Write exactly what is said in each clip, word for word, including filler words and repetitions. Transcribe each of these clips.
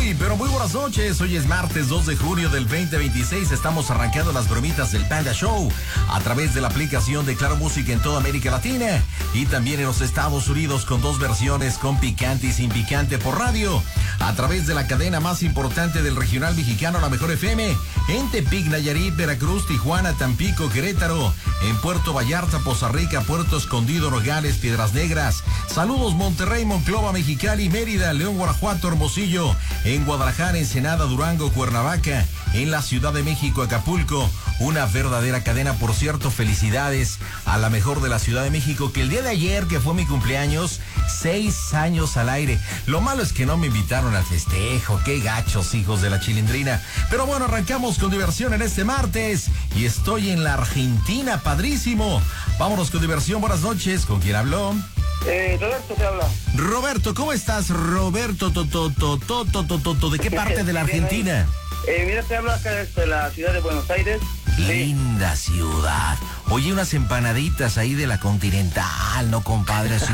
Muy, pero muy buenas noches. Hoy es martes dos de junio del veinte veintiséis. Estamos arrancando las bromitas del Panda Show a través de la aplicación de Claro Música en toda América Latina y también en los Estados Unidos con dos versiones, con picante y sin picante por radio, a través de la cadena más importante del regional mexicano, la Mejor F M, en Tepic, Nayarit, Veracruz, Tijuana, Tampico, Querétaro, en Puerto Vallarta, Poza Rica, Puerto Escondido, Nogales, Piedras Negras. Saludos Monterrey, Monclova, Mexicali, Mérida, León, Guanajuato, Hermosillo, en Guadalajara, Ensenada, Durango, Cuernavaca, en la Ciudad de México, Acapulco. Una verdadera cadena, por cierto. Felicidades a la mejor de la Ciudad de México, que el día de ayer, que fue mi cumpleaños, seis años al aire. Lo malo es que no me invitaron al festejo. Qué gachos, hijos de la chilindrina. Pero bueno, arrancamos con diversión en este martes y estoy en la Argentina, padrísimo. Vámonos con diversión. Buenas noches. ¿Con quién habló? Eh, Roberto te habla. Roberto, ¿cómo estás, Roberto? To, to, to, to, to, to, to, to. ¿De qué parte de la Argentina? Eh, mira, te hablo acá desde la ciudad de Buenos Aires. Linda sí. ciudad. Oye, unas empanaditas ahí de la Continental, ¿no, compadre? Así.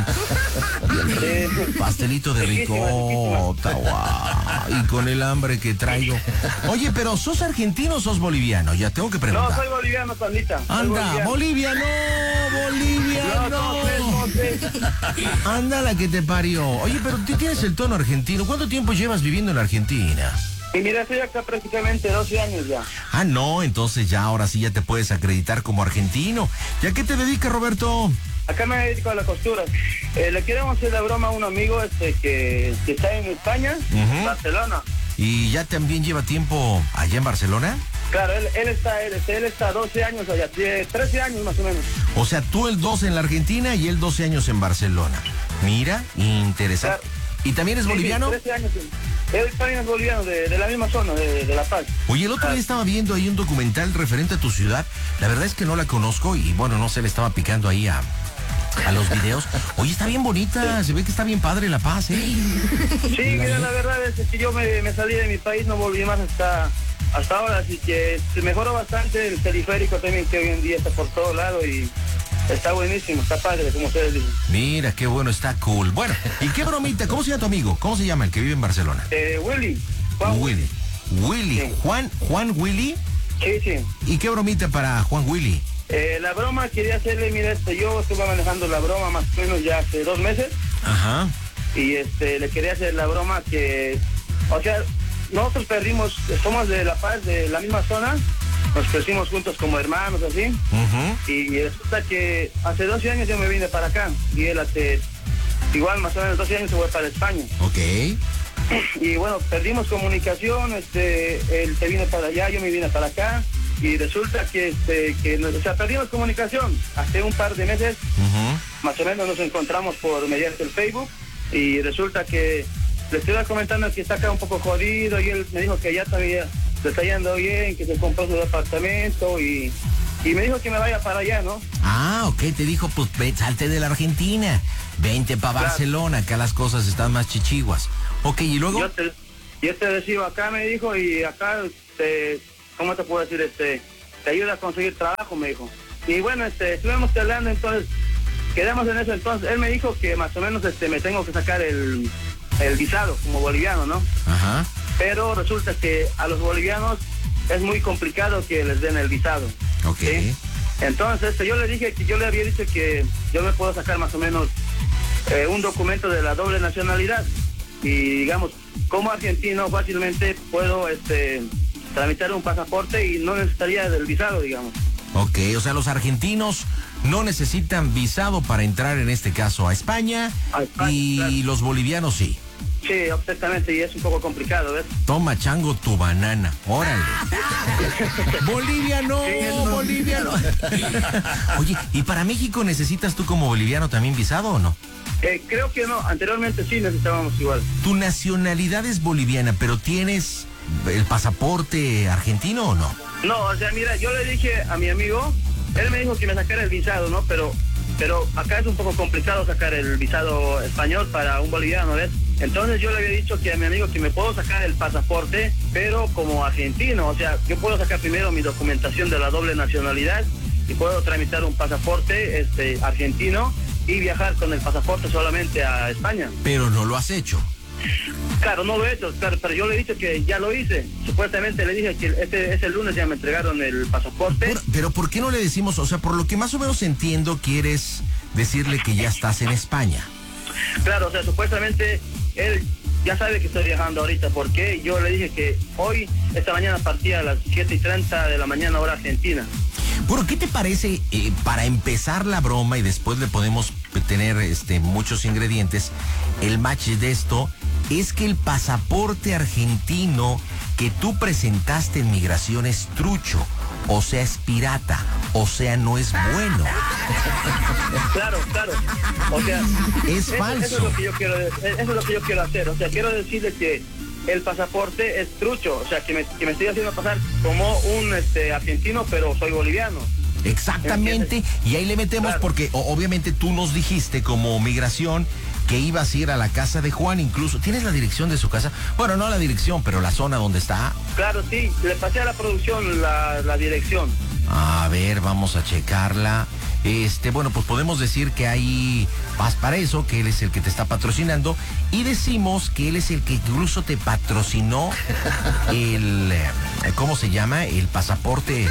Eh, Pastelito de ricota, guau. Y con el hambre que traigo. Oye, pero ¿sos argentino o sos boliviano? Ya tengo que preguntar. No, soy boliviano, Pandita. Anda, Bolivia no, Bolivia no. No, no, no. Anda la que te parió. Oye, pero tú tienes el tono argentino. ¿Cuánto tiempo llevas viviendo en Argentina? Y mira, estoy acá prácticamente doce años ya. Ah, no, entonces ya, ahora sí ya te puedes acreditar como argentino. ¿Y a qué te dedicas, Roberto? Acá me dedico a la costura. Eh, le queremos hacer la broma a un amigo este que, que está en España, uh-huh. Barcelona. ¿Y ya también lleva tiempo allá en Barcelona? Claro, él, él está él, él está doce años allá, tiene trece años más o menos. O sea, tú el doce en la Argentina y él doce años en Barcelona. Mira, interesante. Claro. ¿Y también es sí, boliviano? Sí, trece años. Él también es boliviano, de, de la misma zona, de, de La Paz. Oye, el otro día estaba viendo ahí un documental referente a tu ciudad. La verdad es que no la conozco y, bueno, no sé, le estaba picando ahí a, a los videos. Oye, está bien bonita, se ve que está bien padre La Paz, ¿eh? Sí, mira, la verdad es que yo me, me salí de mi país, no volví más hasta, hasta ahora, así que se mejoró bastante el periférico también, que hoy en día está por todo lado y... Está buenísimo, está padre, como ustedes dicen. Mira, qué bueno, está cool. Bueno, ¿y qué bromita? ¿Cómo se llama tu amigo? ¿Cómo se llama el que vive en Barcelona? Eh, Willy. Juan Willy. Willy. Sí. Juan, Juan Willy. Sí, sí. ¿Y qué bromita para Juan Willy? Eh, la broma quería hacerle, mira, este, yo estuve manejando la broma más o menos ya hace dos meses. Ajá. Y este, le quería hacer la broma que, o sea, nosotros perdimos, somos de La Paz, de la misma zona. Nos crecimos juntos como hermanos, así. Uh-huh. Y resulta que hace doce años yo me vine para acá. Y él hace, igual más o menos doce años se fue para España. Ok. Y bueno, perdimos comunicación, este, él se vino para allá, yo me vine para acá. Y resulta que, este, que o sea, perdimos comunicación. Hace un par de meses, uh-huh. más o menos nos encontramos por mediante el Facebook. Y resulta que le estoy comentando que está acá un poco jodido. Y él me dijo que ya todavía... se está yendo bien, que se compró su departamento y, y me dijo que me vaya para allá, ¿no? Ah, ok, te dijo, pues salte de la Argentina, vente para claro. Barcelona, acá las cosas están más chichiguas. Ok, ¿y luego? Yo te, yo te recibo acá, me dijo, y acá, te, ¿cómo te puedo decir? Este, te ayuda a conseguir trabajo, me dijo. Y bueno, este, estuvimos hablando, entonces, quedamos en eso, entonces, él me dijo que más o menos este, me tengo que sacar el, el visado como boliviano, ¿no? Ajá. Pero resulta que a los bolivianos es muy complicado que les den el visado. Ok. ¿Sí? Entonces este, yo le dije que yo le había dicho que yo me puedo sacar más o menos eh, un documento de la doble nacionalidad. Y digamos, como argentino fácilmente puedo este, tramitar un pasaporte y no necesitaría del visado, digamos. Ok, o sea, los argentinos no necesitan visado para entrar en este caso a España, a España y claro. Los bolivianos sí. Sí, exactamente, y es un poco complicado, ¿ves? Toma, chango, tu banana, órale. Bolivia no, sí, no, Bolivia no. Oye, ¿y para México necesitas tú como boliviano también visado o no? Eh, creo que no, anteriormente sí necesitábamos igual. Tu nacionalidad es boliviana, pero ¿tienes el pasaporte argentino o no? No, o sea, mira, yo le dije a mi amigo, él me dijo que me sacara el visado, ¿no? Pero, pero acá es un poco complicado sacar el visado español para un boliviano, ¿ves? Entonces yo le había dicho que a mi amigo que me puedo sacar el pasaporte, pero como argentino, o sea, yo puedo sacar primero mi documentación de la doble nacionalidad y puedo tramitar un pasaporte este argentino y viajar con el pasaporte solamente a España. Pero no lo has hecho. Claro, no lo he hecho, claro, pero yo le he dicho que ya lo hice. Supuestamente le dije que este, ese lunes ya me entregaron el pasaporte. Por, pero ¿por qué no le decimos? O sea, por lo que más o menos entiendo, quieres decirle que ya estás en España. Claro, o sea, supuestamente él ya sabe que estoy viajando ahorita, porque yo le dije que hoy, esta mañana partía a las siete y treinta de la mañana hora argentina. Bueno, ¿qué te parece eh, para empezar la broma y después le podemos tener este, muchos ingredientes? El match de esto es que el pasaporte argentino que tú presentaste en migración es trucho, o sea, es pirata, o sea, no es bueno. Claro, claro. O sea, es eso, falso. Eso es lo que yo quiero, eso es lo que yo quiero hacer. O sea, quiero decirle que el pasaporte es trucho, o sea, que me, que me estoy haciendo pasar como un este, argentino, pero soy boliviano. Exactamente, y ahí le metemos claro. Porque o, obviamente tú nos dijiste como migración que ibas a ir a la casa de Juan, incluso. ¿Tienes la dirección de su casa? Bueno, no la dirección, pero la zona donde está. Claro, sí, le pasé a la producción la, la dirección. A ver, vamos a checarla. Este, bueno, pues podemos decir que ahí vas para eso, que él es el que te está patrocinando, y decimos que él es el que incluso te patrocinó el, ¿cómo se llama? El pasaporte,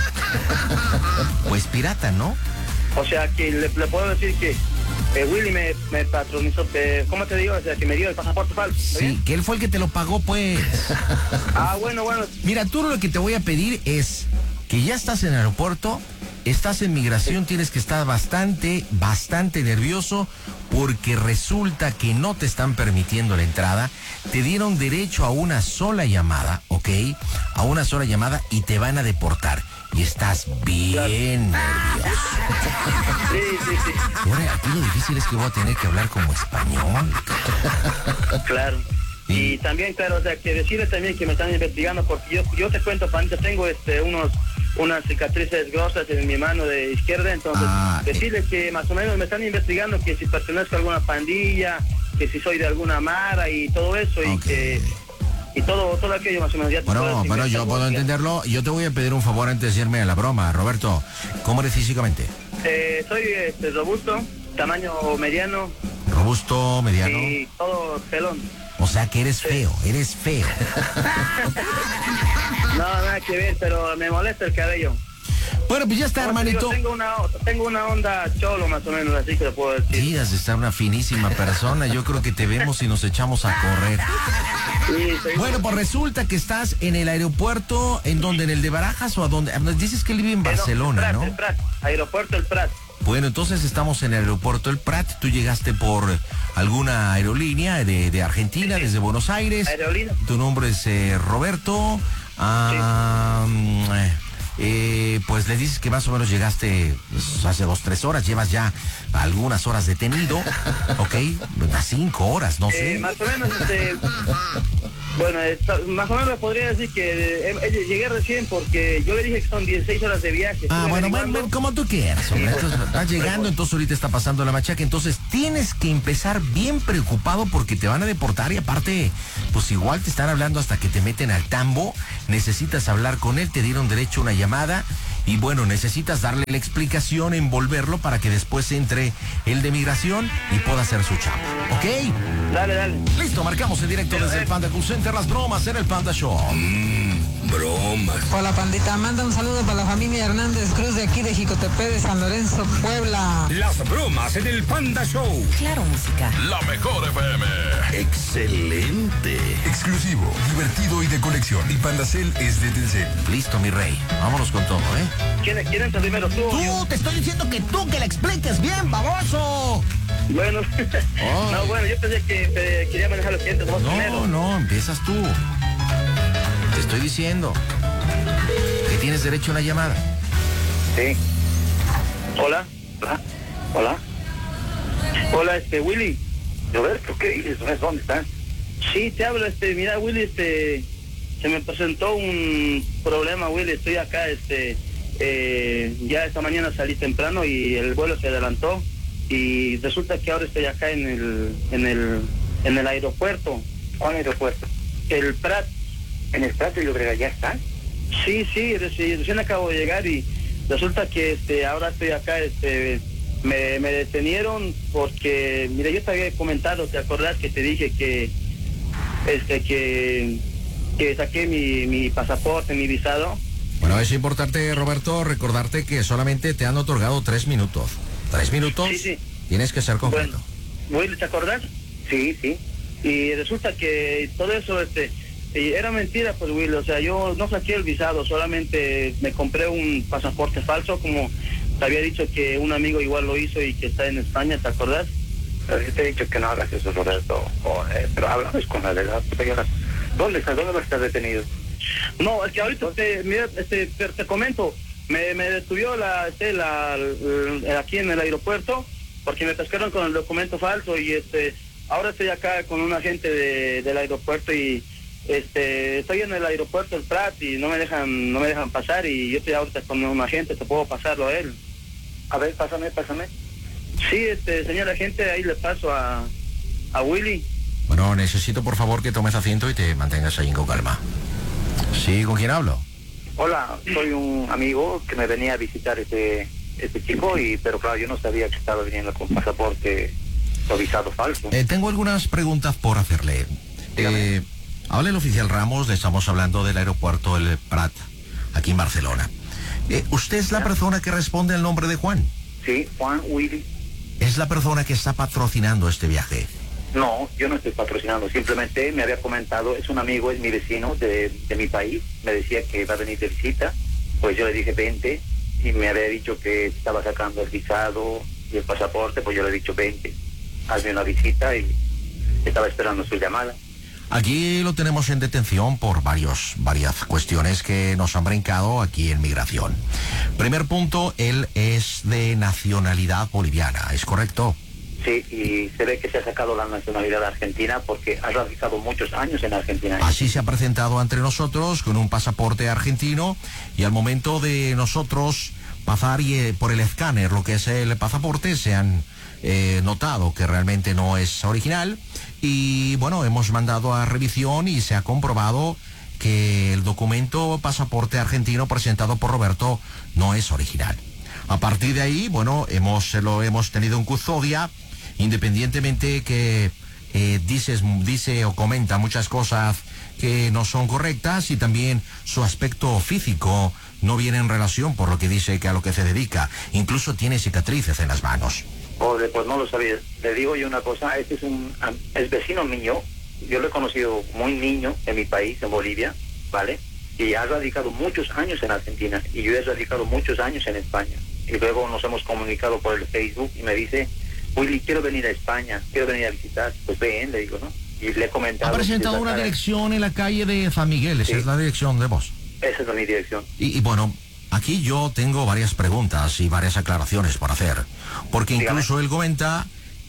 pues pirata, ¿no? O sea, que le, le puedo decir que eh, Willy me, me patronizó, eh, ¿cómo te digo? O sea, que me dio el pasaporte falso. Sí, bien? Que él fue el que te lo pagó, pues. Ah, bueno, bueno. Mira, tú lo que te voy a pedir es que ya estás en el aeropuerto, estás en migración, tienes que estar bastante, bastante nervioso porque resulta que no te están permitiendo la entrada, te dieron derecho a una sola llamada, ¿ok? A una sola llamada y te van a deportar. Y estás bien nervioso. Sí, sí, sí. Ahora, aquí lo difícil es que voy a tener que hablar como español. Claro. Sí. Y también, claro, o sea, que decirle también que me están investigando porque yo, yo te cuento, Panita, tengo este, unos... unas cicatrices grosas en mi mano de izquierda, entonces ah, decirles eh. que más o menos me están investigando que si pertenezco a alguna pandilla, que si soy de alguna mara y todo eso, okay. y que y todo todo aquello más o menos. Ya bueno, bueno, yo puedo entenderlo. Yo te voy a pedir un favor antes de irme a la broma, Roberto. ¿Cómo eres físicamente? Eh, soy este, robusto, tamaño mediano. Robusto, mediano. Y todo pelón. O sea que eres sí. feo, eres feo. No, nada que ver, pero me molesta el cabello. Bueno, pues ya está, hermanito. Digo, tengo una tengo una onda cholo más o menos, así que le puedo decir. Sí, has de estar una finísima persona. Yo creo que te vemos y nos echamos a correr. Sí, bueno, pues resulta que estás en el aeropuerto, ¿en dónde? ¿En el de Barajas o a dónde? Dices que él vive en Barcelona, no, ¿no? El Prat, aeropuerto El Prat. Bueno, entonces estamos en el aeropuerto El Prat. Tú llegaste por alguna aerolínea de, de Argentina, sí. Desde Buenos Aires. Aerolínea. Tu nombre es eh, Roberto. Ah, sí. eh, pues le dices que más o menos llegaste pues, hace dos, tres horas. Llevas ya algunas horas detenido. Ok, unas cinco horas, no sé. Eh, más o menos, este... Bueno, más o menos podría decir que eh, eh, llegué recién porque yo le dije que son dieciséis horas de viaje. Ah, bueno, bueno, como tú quieras, hombre. Entonces, estás llegando, entonces ahorita está pasando la machaca, entonces tienes que empezar bien preocupado porque te van a deportar y aparte, pues igual te están hablando hasta que te meten al tambo, necesitas hablar con él, te dieron derecho a una llamada y bueno, necesitas darle la explicación, envolverlo para que después entre el de migración y pueda hacer su chamba, ¿ok? Dale, dale. Listo, marcamos en directo desde el Panda Cool Center, las bromas en el Panda Show. Mmm, bromas. Hola, Pandita, manda un saludo para la familia Hernández Cruz de aquí de Jicotepec de San Lorenzo, Puebla. Las bromas en el Panda Show. Claro, música. La mejor F M. Excelente. Exclusivo, divertido y de colección. Y Pandacel es de Telcel. Listo, mi rey. Vámonos con todo, ¿eh? ¿Quién, quién entra primero, tú? Tú, yo? Te estoy diciendo que tú, que le expliques bien, baboso. Bueno, oh. No, bueno, yo pensé que eh, quería manejar los clientes. No, primero. no, empiezas tú. Te estoy diciendo que tienes derecho a una llamada. Sí. Hola. Hola. Hola. Hola, este, Willy. Roberto, ¿qué dices? ¿Dónde estás? Sí, te hablo, este, mira, Willy, este, se me presentó un problema, Willy, estoy acá, este, eh, ya esta mañana salí temprano y el vuelo se adelantó y resulta que ahora estoy acá en el, en el, en el aeropuerto. ¿Cuál aeropuerto? El Prat. ¿En el Prat de Llobregat ya estás? Sí, sí, recién, recién acabo de llegar y resulta que, este, ahora estoy acá, este, me, me detenieron porque, mira, yo te había comentado, ¿te acordás que te dije que este, que, que saqué mi, mi pasaporte, mi visado. Bueno, es importante, Roberto, recordarte que solamente te han otorgado tres minutos. Tres minutos, Sí, sí. tienes que ser concreto. Bueno, Willy, ¿te acordás? Sí, sí. Y resulta que todo eso, este, y era mentira, pues, Willy. O sea, yo no saqué el visado, solamente me compré un pasaporte falso, como te había dicho que un amigo igual lo hizo y que está en España, ¿te acordás? Pero yo te he dicho que no hagas eso, Roberto. Oh, eh, pero hablamos con la verdad. ¿Dónde estás? ¿Dónde vas a estar detenido? No, es que ahorita te, mira, este, te, te comento, me, me detuvo la, este, la, la, aquí en el aeropuerto, porque me pescaron con el documento falso y este, ahora estoy acá con un agente de, del aeropuerto y este, estoy en el aeropuerto el Prat y no me dejan, no me dejan pasar y yo estoy ahorita con un agente, te puedo pasarlo a él. A ver, pásame, pásame. Sí, este, señor agente, ahí le paso a, a Willy. Bueno, necesito por favor que tomes asiento y te mantengas ahí con calma. Sí, ¿con quién hablo? Hola, soy un amigo que me venía a visitar este, este chico, y pero claro, yo no sabía que estaba viniendo con pasaporte o visado falso. Eh, tengo algunas preguntas por hacerle. Dígame. Eh, habla el oficial Ramos, le estamos hablando del aeropuerto El Prat, aquí en Barcelona. Eh, ¿Usted es la persona que responde al nombre de Juan? Sí, Juan Willy. ¿Es la persona que está patrocinando este viaje? No, yo no estoy patrocinando, simplemente me había comentado, es un amigo, es mi vecino de, de mi país, me decía que va a venir de visita, pues yo le dije vente, y me había dicho que estaba sacando el visado y el pasaporte, pues yo le he dicho vente, hazme una visita, y estaba esperando su llamada. Aquí lo tenemos en detención por varios, varias cuestiones que nos han brincado aquí en migración. Primer punto, él es de nacionalidad boliviana, ¿es correcto? Sí, y se ve que se ha sacado la nacionalidad argentina porque ha radicado muchos años en Argentina. Así se ha presentado ante nosotros con un pasaporte argentino y al momento de nosotros pasar y, eh, por el escáner lo que es el pasaporte se han eh, notado que realmente no es original y bueno, hemos mandado a revisión y se ha comprobado que el documento pasaporte argentino presentado por Roberto no es original. A partir de ahí, bueno, hemos lo hemos tenido en custodia, independientemente que eh, dices, dice o comenta muchas cosas que no son correctas y también su aspecto físico no viene en relación por lo que dice que a lo que se dedica. Incluso tiene cicatrices en las manos. Pobre, pues no lo sabía. Le digo yo una cosa, este es un es vecino mío, yo lo he conocido muy niño en mi país, en Bolivia, ¿vale? Y ha radicado muchos años en Argentina y yo he radicado muchos años en España. Y luego nos hemos comunicado por el Facebook y me dice, Willy, quiero venir a España, quiero venir a visitar. Pues ven, le digo, ¿no? Y le he comentado... Ha presentado una dirección en la calle de San Miguel, esa sí. Es la dirección de vos. Esa es mi dirección. Y, y bueno, aquí yo tengo varias preguntas y varias aclaraciones por hacer. Porque incluso Dígame. Él comenta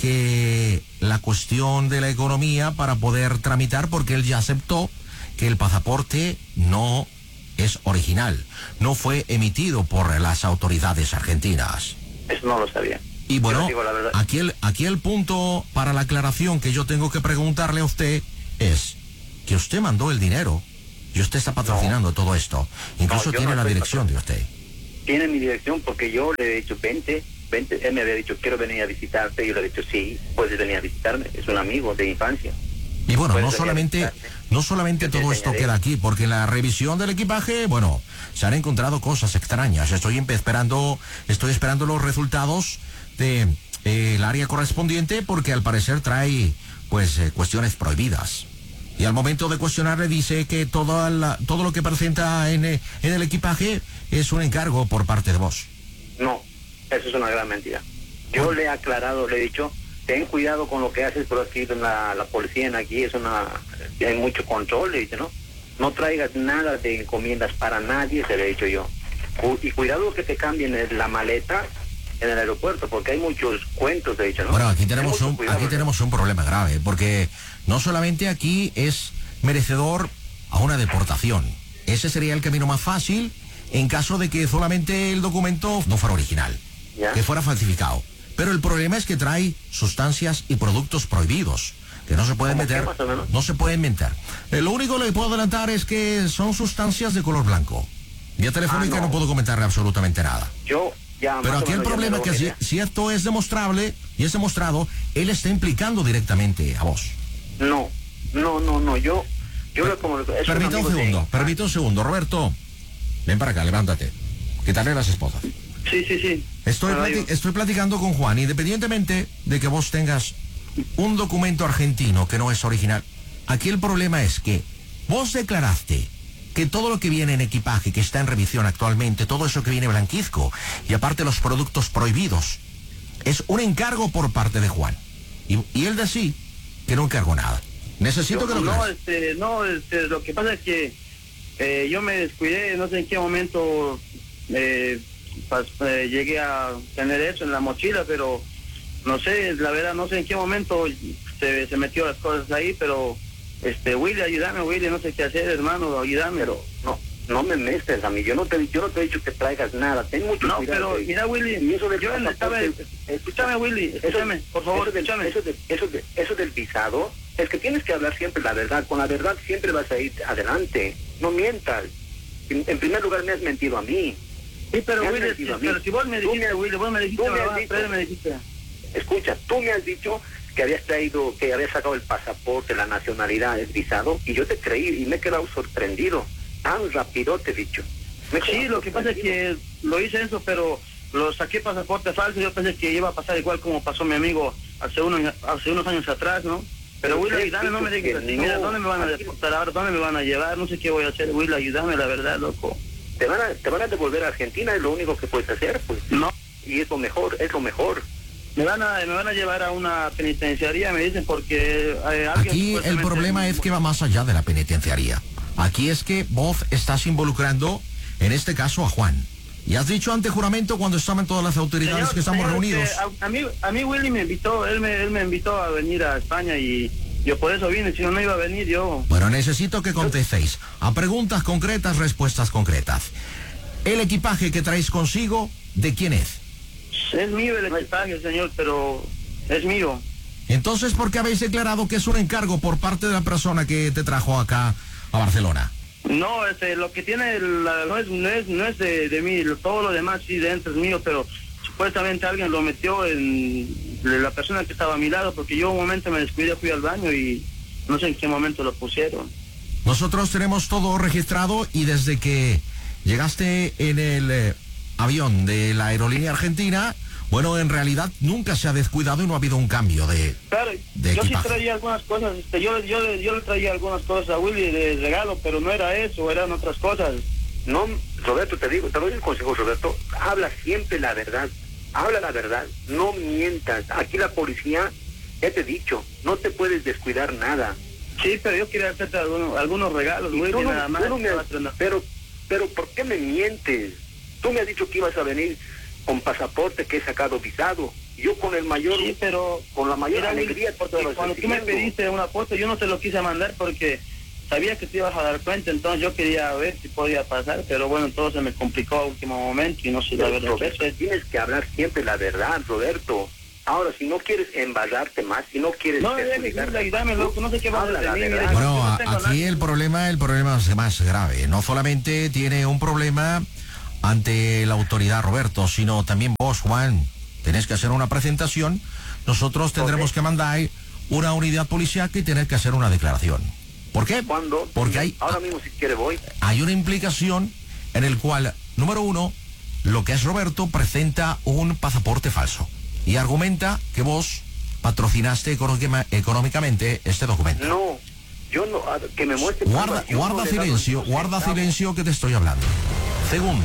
que la cuestión de la economía para poder tramitar, porque él ya aceptó que el pasaporte no es original, no fue emitido por las autoridades argentinas. Eso no lo sabía. Y bueno, aquí el, aquí el punto para la aclaración que yo tengo que preguntarle a usted es que usted mandó el dinero y usted está patrocinando no. todo esto. Incluso no, tiene no la dirección de usted. Tiene mi dirección porque yo le he dicho, vente, vente. Él me había dicho, quiero venir a visitarte. Y yo le he dicho, sí, puedes venir a visitarme. Es un amigo de infancia. Y bueno, no solamente, no solamente todo esto queda aquí, porque en la revisión del equipaje, bueno, se han encontrado cosas extrañas. Estoy esperando, estoy esperando los resultados de eh, el área correspondiente, porque al parecer trae, pues, eh, cuestiones prohibidas. Y al momento de cuestionarle dice que todo, la, todo lo que presenta en, en el equipaje es un encargo por parte de vos. No, eso es una gran mentira. Yo le he aclarado, le he dicho, ten cuidado con lo que haces, pero aquí la, la policía en aquí es una, hay mucho control, le dice, ¿no? No traigas nada de encomiendas para nadie, se le he dicho yo. Y cuidado que te cambien la maleta en el aeropuerto, porque hay muchos cuentos, de hecho, ¿no? Bueno, aquí tenemos un, cuidado, aquí ¿no? tenemos un problema grave, porque no solamente aquí es merecedor a una deportación. Ese sería el camino más fácil en caso de que solamente el documento no fuera original, ¿ya? Que fuera falsificado. Pero el problema es que trae sustancias y productos prohibidos, que no se pueden meter, no se pueden meter. Eh, lo único que le puedo adelantar es que son sustancias de color blanco. Vía telefónica ah, no. no puedo comentarle absolutamente nada. Yo ya... Pero aquí el problema es que si, si esto es demostrable y es demostrado, él está implicando directamente a vos. No, No, no, no, yo, yo Per lo como... Permita un segundo, de... permita un segundo, Roberto. Ven para acá, levántate. Quítale las esposas. Sí, sí, sí. Estoy, plati estoy platicando con Juan, independientemente de que vos tengas un documento argentino que no es original. Aquí el problema es que vos declaraste que todo lo que viene en equipaje, que está en revisión actualmente, todo eso que viene blanquizco, y aparte los productos prohibidos, es un encargo por parte de Juan. Y, y él decía que no encargó nada. Necesito yo, que lo No, creas. este, no, este, lo que pasa es que eh, yo me descuidé, no sé en qué momento eh, pas, eh, llegué a tener eso en la mochila, pero no sé, la verdad, no sé en qué momento se, se metió las cosas ahí, pero este, Willy, ayúdame, Willy, no sé qué hacer, hermano, ayúdame. Pero no, no me mezcles a mí, yo no te, yo no te he dicho que traigas nada, ten mucho no, cuidado. No, pero de, mira, Willy, y eso del yo estaba, escúchame, Willy, escúchame, eso, por favor, eso del, escúchame. Eso, de, eso, de, eso del visado, es que tienes que hablar siempre la verdad, con la verdad siempre vas a ir adelante, no mientas. En, en primer lugar me has mentido a mí. Sí, pero Willy, sí, pero si vos me dijiste, Willy, vos me dijiste, me has dicho, me dijiste. Escucha, tú me has dicho que habías traído, que habías sacado el pasaporte, la nacionalidad, el visado, y yo te creí y me he quedado sorprendido. Tan rápido te he dicho. Sí, lo que pasa es que lo hice eso, pero lo saqué pasaporte falso. Yo pensé que iba a pasar igual como pasó mi amigo hace unos, hace unos años atrás, ¿no? Pero Willy, ayúdame, no me digas así, mira, ¿dónde me van a deportar ahora? ¿Dónde me van a llevar? No sé qué voy a hacer, Willy, ayúdame, la verdad, loco. Te van a, te van a devolver a Argentina, es lo único que puedes hacer, pues. No. Y es lo mejor, es lo mejor. Me van a, me van a llevar a una penitenciaría, me dicen, porque eh, alguien... Aquí el problema es que va más allá de la penitenciaría. Aquí es que vos estás involucrando, en este caso, a Juan. Y has dicho ante juramento cuando estaban todas las autoridades señor, que estamos señor, reunidos. A, a, mí, a mí Willy me invitó, él me, él me invitó a venir a España y yo por eso vine, si no, no iba a venir yo. Bueno, necesito que contestéis a preguntas concretas, respuestas concretas. El equipaje que traéis consigo, ¿de quién es? Es mío el equipaje, señor, pero es mío. Entonces, ¿por qué habéis declarado que es un encargo por parte de la persona que te trajo acá a Barcelona? No, este, lo que tiene la, no es no es, no es de, de mí, todo lo demás sí dentro es mío, pero supuestamente alguien lo metió en la persona que estaba a mi lado, porque yo un momento me descuidé, fui al baño y no sé en qué momento lo pusieron. Nosotros tenemos todo registrado y desde que llegaste en el eh, avión de la aerolínea argentina, bueno, en realidad nunca se ha descuidado y no ha habido un cambio de, claro, de yo equipaje. Sí traía algunas cosas, este, yo, yo, yo le traía algunas cosas a Willy de regalo, pero no era eso, eran otras cosas. No, Roberto, te digo, te doy un consejo, Roberto, habla siempre la verdad, habla la verdad, no mientas. Aquí la policía, ya te he dicho, no te puedes descuidar nada. Sí, pero yo quería hacerte algunos, algunos regalos, Willy, no, nada más. No me, pero, pero, ¿por qué me mientes? Tú me has dicho que ibas a venir con pasaporte que he sacado visado. Yo con el mayor, sí, pero con la mayor mira, alegría. Porque cuando tú me pediste una foto, yo no te lo quise mandar porque sabía que te ibas a dar cuenta, entonces yo quería ver si podía pasar, pero bueno, todo se me complicó a último momento y no sé la verdad. Roberto, tienes que hablar siempre la verdad, Roberto. Ahora, si no quieres embarrarte más, si no quieres... No, ayúdame, loco, no sé qué va a hacer. Bueno, a, aquí el problema, el problema es más grave. No solamente tiene un problema ante la autoridad, Roberto, sino también vos, Juan, tenés que hacer una presentación. Nosotros tendremos okay. que mandar una unidad policial y tener que hacer una declaración. ¿Por qué? ¿Cuándo? Porque hay... Ahora mismo, si quiere, voy. Hay una implicación en el cual, número uno, lo que es Roberto presenta un pasaporte falso y argumenta que vos patrocinaste económicamente este documento. No, yo no, que me muestre... Guarda, guarda no silencio, guarda silencio que te estoy hablando. Segundo,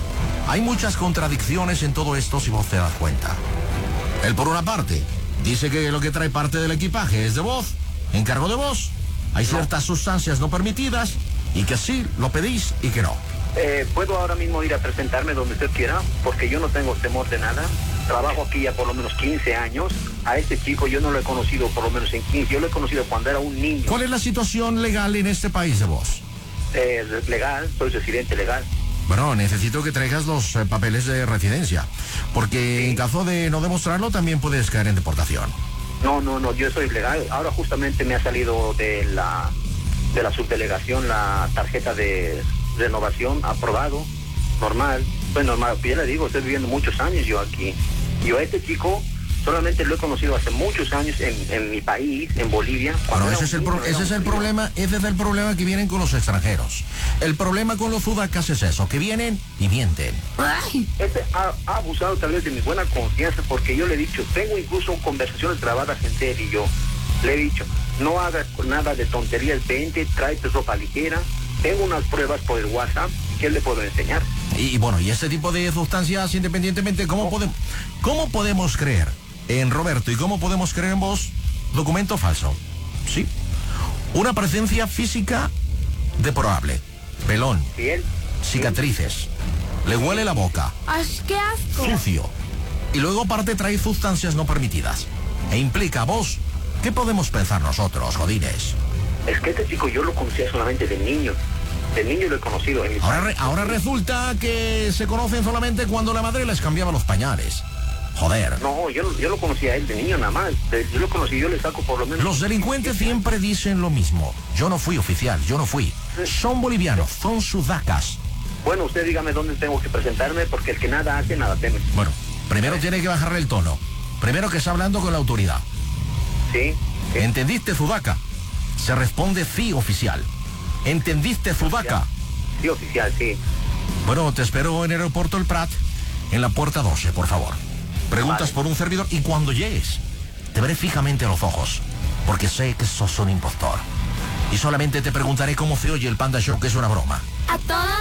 hay muchas contradicciones en todo esto si vos te das cuenta. Él por una parte dice que lo que trae parte del equipaje es de vos, encargo de vos. Hay no. ciertas sustancias no permitidas y que sí lo pedís y que no. Eh, ¿Puedo ahora mismo ir a presentarme donde usted quiera? Porque yo no tengo temor de nada. Trabajo aquí ya por lo menos quince años. A este chico yo no lo he conocido por lo menos en quince. Yo lo he conocido cuando era un niño. ¿Cuál es la situación legal en este país de vos? Eh, legal, soy residente legal. Bueno, necesito que traigas los eh, papeles de residencia, porque sí. en caso de no demostrarlo también puedes caer en deportación. No, no, no, yo soy legal. Ahora justamente me ha salido de la de la subdelegación la tarjeta de renovación, aprobado, normal. Pues normal, ya le digo, estoy viviendo muchos años yo aquí. Yo a este chico Solamente lo he conocido hace muchos años en, en mi país, en Bolivia. Bueno, ese es el, pro, ese es el problema, ese es el problema que vienen con los extranjeros. El problema con los sudacas es eso, que vienen y mienten. Este ha, ha abusado tal vez de mi buena confianza, porque yo le he dicho, tengo incluso conversaciones grabadas entre él y yo. Le he dicho, no hagas nada de tonterías, vente, tráete ropa ligera. Tengo unas pruebas por el WhatsApp, ¿qué le puedo enseñar? Y, y bueno, y este tipo de sustancias, independientemente, ¿cómo, oh. podemos, ¿cómo podemos creer en Roberto y cómo podemos creer en vos? Documento falso. Sí. Una presencia física deplorable. Pelón. Bien. Cicatrices. Le huele la boca. ¡Ay, qué asco! Sucio. Y luego aparte trae sustancias no permitidas. E implica a vos. ¿Qué podemos pensar nosotros, jodines? Es que este chico yo lo conocía solamente de niño. De niño lo he conocido. En mi ahora, re, ahora resulta que se conocen solamente cuando la madre les cambiaba los pañales. Joder. No, yo, yo lo conocía a él de niño nada más. Yo lo conocí, yo le saco por lo menos... Los delincuentes siempre dicen lo mismo. Yo no fui oficial, yo no fui. Son bolivianos, son sudacas. Bueno, usted dígame dónde tengo que presentarme, porque el que nada hace, nada teme. Bueno, primero tiene que bajarle el tono. Primero que está hablando con la autoridad. Sí. sí. ¿Entendiste, sudaca? Se responde sí, oficial. ¿Entendiste, sudaca? Sí, oficial, sí. Bueno, te espero en el aeropuerto El Prat, en la puerta doce, por favor. Preguntas vale. por un servidor y cuando llegues, te veré fijamente a los ojos, porque sé que sos un impostor. Y solamente te preguntaré cómo se oye el Panda Show, que es una broma. A toda